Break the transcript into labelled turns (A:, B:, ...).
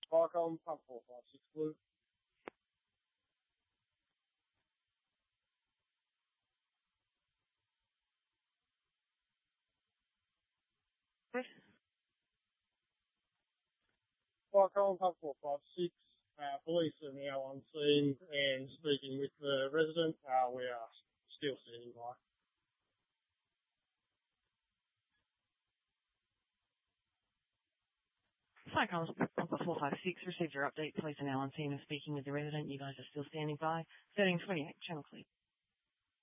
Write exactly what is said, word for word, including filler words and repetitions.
A: Viacom, pump four five six blue. Viacom, pump four five six. Uh, police are now on scene and speaking with the resident. Uh, we are still standing by.
B: Viacom, pump four five six, received your update. Police are now on scene and speaking with the resident. You guys are still standing by. thirteen twenty-eight, channel clear.